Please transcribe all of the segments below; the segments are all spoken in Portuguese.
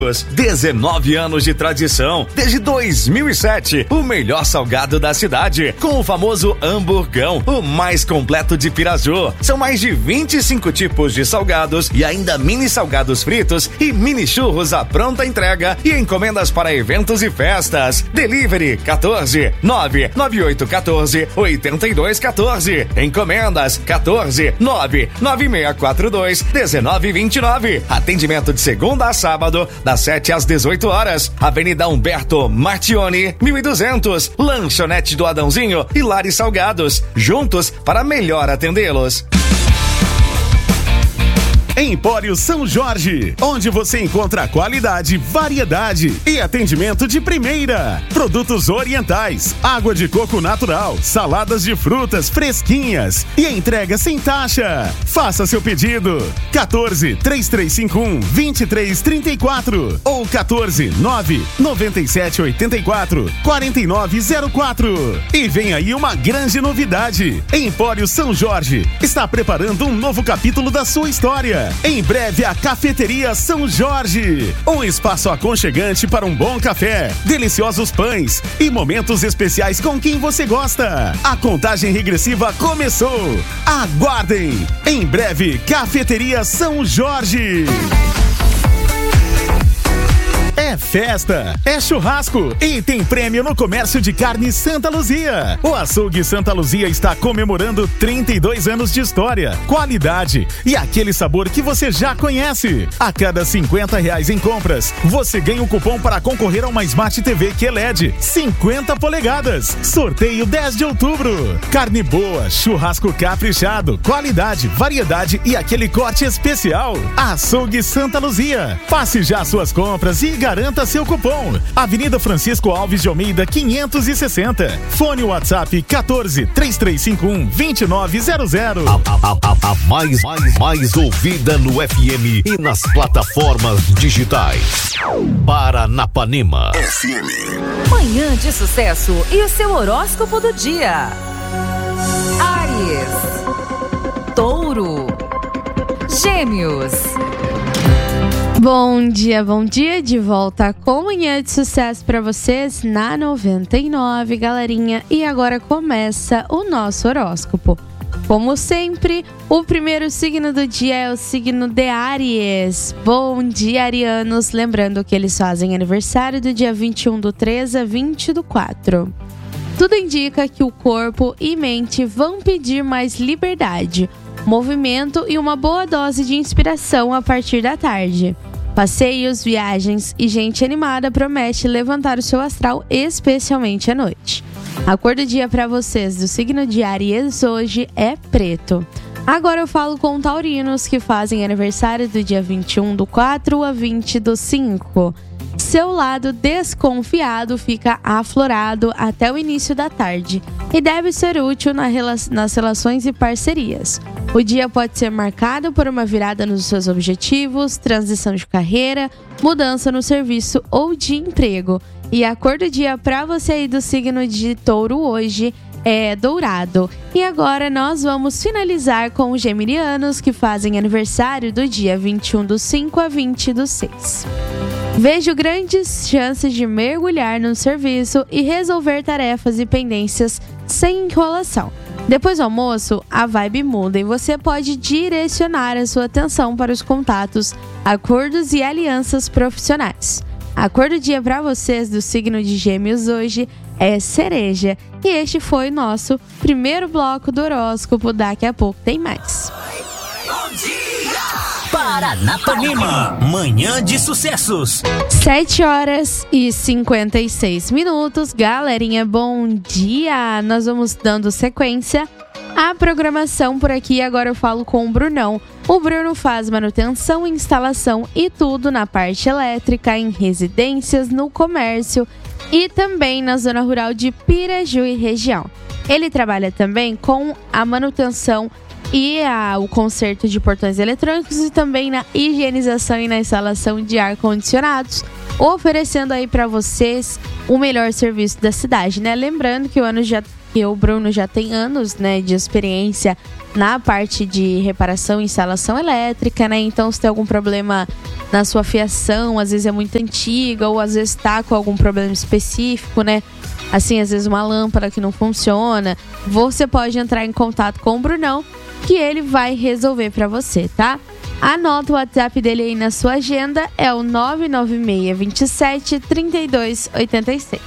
19 anos de tradição, desde 2007, o melhor salgado da cidade, com o famoso hamburgão, o mais completo de Piraju. São mais de 25 tipos de salgados e ainda mini salgados fritos e mini churros à pronta entrega e encomendas para eventos e festas. Delivery 14 99814 8214. Encomendas 14 99642 1929. Atendimento de segunda a sábado, das 7 às 18 horas. Avenida Humberto Martioni, 1200. Lanchonete do Adãozinho e Lares Salgados. Juntos para melhor atendê-los. Empório São Jorge, onde você encontra qualidade, variedade e atendimento de primeira. Produtos orientais, água de coco natural, saladas de frutas fresquinhas e entrega sem taxa. Faça seu pedido. 14 3351 2334 ou 14 997 84 4904. E vem aí uma grande novidade. Empório São Jorge está preparando um novo capítulo da sua história. Em breve, a Cafeteria São Jorge, um espaço aconchegante para um bom café, deliciosos pães e momentos especiais com quem você gosta. A contagem regressiva começou. Aguardem! Em breve, Cafeteria São Jorge. É festa, é churrasco e tem prêmio no Comércio de Carne Santa Luzia. O Açougue Santa Luzia está comemorando 32 anos de história, qualidade e aquele sabor que você já conhece. A cada R$50 em compras, você ganha um cupom para concorrer a uma Smart TV QLED 50 polegadas. Sorteio 10 de outubro. Carne boa, churrasco caprichado, qualidade, variedade e aquele corte especial. Açougue Santa Luzia. Faça já suas compras e garanta seu cupom. Avenida Francisco Alves de Almeida, 560. Fone WhatsApp 14 3351 2900. A mais ouvida no FM e nas plataformas digitais. Paranapanema FM. Manhã de sucesso e o seu horóscopo do dia. Áries, Touro, Gêmeos. Bom dia, de volta com Manhã de Sucesso para vocês na 99, galerinha. E agora começa o nosso horóscopo. Como sempre, o primeiro signo do dia é o signo de Áries. Bom dia, arianos. Lembrando que eles fazem aniversário do dia 21/3 a 20/4. Tudo indica que o corpo e mente vão pedir mais liberdade, movimento e uma boa dose de inspiração a partir da tarde. Passeios, viagens e gente animada promete levantar o seu astral, especialmente à noite. A cor do dia para vocês do signo de Áries hoje é preto. Agora eu falo com taurinos que fazem aniversário do dia 21/4 a 20/5. Seu lado desconfiado fica aflorado até o início da tarde e deve ser útil nas relações e parcerias. O dia pode ser marcado por uma virada nos seus objetivos, transição de carreira, mudança no serviço ou de emprego. E a cor do dia para você aí do signo de Touro hoje é dourado. E agora nós vamos finalizar com os geminianos que fazem aniversário do dia 21/5 a 20/6. Vejo grandes chances de mergulhar no serviço e resolver tarefas e pendências sem enrolação. Depois do almoço, a vibe muda e você pode direcionar a sua atenção para os contatos, acordos e alianças profissionais. A cor do dia para vocês do signo de Gêmeos hoje é cereja. E este foi o nosso primeiro bloco do horóscopo. Daqui a pouco tem mais. Bom dia! Paranapanema, manhã de sucessos. 7h56. Galerinha, bom dia! Nós vamos dando sequência à programação por aqui. Agora eu falo com o Brunão. O Bruno faz manutenção, instalação e tudo na parte elétrica, em residências, no comércio e também na zona rural de Piraju e região. Ele trabalha também com a manutenção e o conserto de portões eletrônicos e também na higienização e na instalação de ar-condicionados, oferecendo aí para vocês o melhor serviço da cidade, né? Lembrando que o ano já porque o Bruno já tem anos, né, de experiência na parte de reparação e instalação elétrica, né? Então, se tem algum problema na sua fiação, às vezes é muito antiga, ou às vezes tá com algum problema específico, né? Assim, às vezes uma lâmpada que não funciona, você pode entrar em contato com o Brunão, que ele vai resolver para você, tá? Anota o WhatsApp dele aí na sua agenda, é o 996 27 32 86.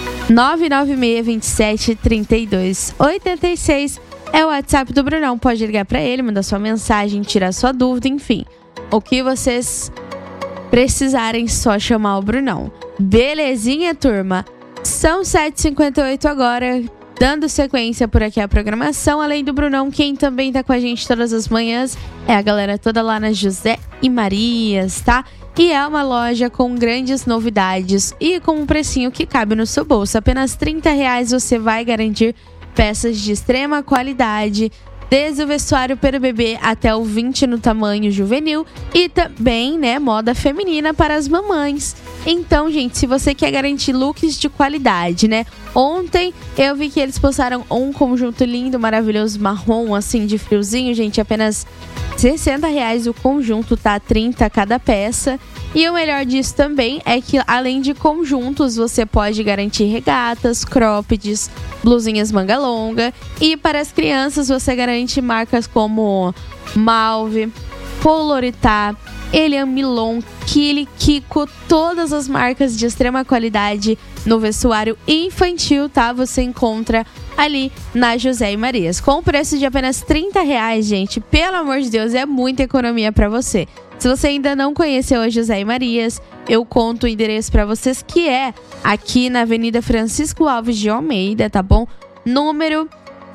996 27 32 86 é o WhatsApp do Brunão. Pode ligar para ele, mandar sua mensagem, tirar sua dúvida, enfim. O que vocês precisarem, só chamar o Brunão. Belezinha, turma? São 7h58 agora, dando sequência por aqui a programação. Além do Brunão, quem também tá com a gente todas as manhãs é a galera toda lá na José e Marias, tá? E é uma loja com grandes novidades e com um precinho que cabe no seu bolso. Apenas R$30 você vai garantir peças de extrema qualidade, desde o vestuário para o bebê até o 20 no tamanho juvenil e também, né, moda feminina para as mamães. Então, gente, se você quer garantir looks de qualidade, né? Ontem eu vi que eles postaram um conjunto lindo, maravilhoso, marrom, assim, de friozinho, gente, apenas R$60 o conjunto, tá? 30 cada peça. E o melhor disso também é que, além de conjuntos, você pode garantir regatas, croppeds, blusinhas manga longa. E para as crianças, você garante marcas como Malve, Poloritá, Elian Milon, Kili, Kiko, todas as marcas de extrema qualidade no vestuário infantil, tá? Você encontra ali na José e Marias. Com o preço de apenas R$30, gente, pelo amor de Deus, é muita economia para você. Se você ainda não conheceu a José e Marias, eu conto o endereço para vocês, que é aqui na Avenida Francisco Alves de Almeida, tá bom? Número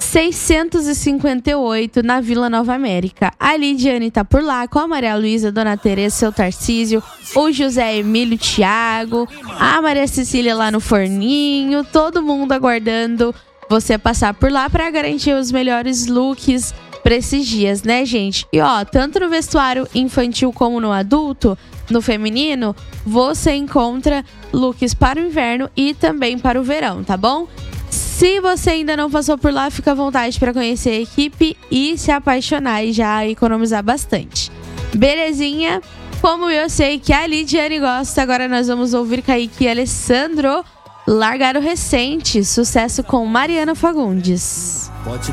658, na Vila Nova América. A Lidiane tá por lá, com a Maria Luísa, Dona Tereza, seu Tarcísio, o José Emílio, Thiago, a Maria Cecília lá no forninho, todo mundo aguardando você passar por lá para garantir os melhores looks para esses dias, né, gente? E ó, tanto no vestuário infantil como no adulto, no feminino, você encontra looks para o inverno e também para o verão, tá bom? Se você ainda não passou por lá, fica à vontade para conhecer a equipe e se apaixonar e já economizar bastante. Belezinha? Como eu sei que a Lidiane gosta, agora nós vamos ouvir Kaique e Alessandro, Largado Recente, sucesso com Mariana Fagundes.